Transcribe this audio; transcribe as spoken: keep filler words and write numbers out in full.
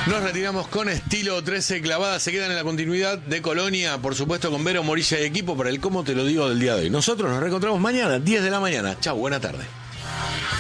Nos retiramos con estilo. Trece clavadas se quedan en la continuidad de Colonia, por supuesto con Vero Morilla y equipo para el Cómo Te Lo Digo del día de hoy. Nosotros nos reencontramos mañana, diez de la mañana. Chau, buena tarde.